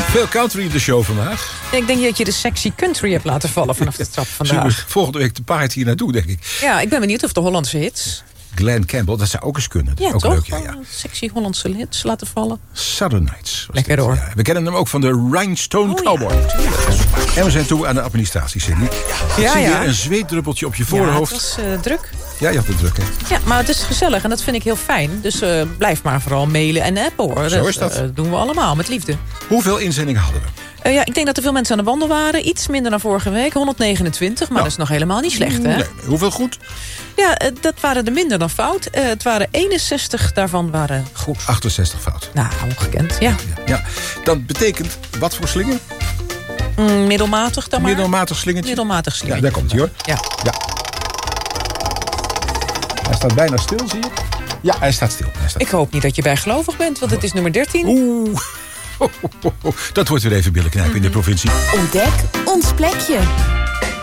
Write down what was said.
Veel country in de show vandaag. Ik denk dat je de sexy country hebt laten vallen vanaf de trap vandaag. Volgende week de paard hier naartoe, denk ik. Ja, ik ben benieuwd of de Hollandse hits... Glenn Campbell, dat zou ook eens kunnen. Ja, ook toch? Leuk, ja. Sexy Hollandse hits laten vallen. Southern Nights. Lekker hoor. Ja. We kennen hem ook van de Rhinestone Cowboy. Ja. En we zijn toe aan de administratie, Cindy. Ik zie weer een zweetdruppeltje op je voorhoofd. Ja, het was druk. Ja, je had het druk, hè? Ja, maar het is gezellig en dat vind ik heel fijn. Dus blijf maar vooral mailen en appen, hoor. Zo is dat. Doen we allemaal, met liefde. Hoeveel inzendingen hadden we? Ik denk dat er veel mensen aan de wandel waren. Iets minder dan vorige week, 129. Maar dat is nog helemaal niet slecht, hè? Nee. Hoeveel goed? Ja, dat waren er minder dan fout. Het waren 61 daarvan waren goed. 68 fout. Nou, ongekend, ja. Ja. Dat betekent, wat voor slinger? Middelmatig dan maar. Middelmatig slingertje? Middelmatig slingertje. Ja, daar komt hij, hoor. Ja. Hij staat bijna stil, zie je? Ja, hij staat stil. Ik hoop niet dat je bijgelovig bent, want het is nummer 13. Oeh. Dat wordt weer even billen knijpen in de provincie. Ontdek ons plekje.